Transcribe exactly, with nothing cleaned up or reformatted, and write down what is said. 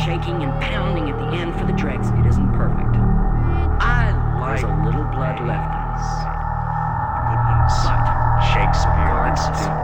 shaking and pounding at the end for the dregs. It isn't perfect. I like There's a little blood left in us. Good ones. But Shakespeare. regardless,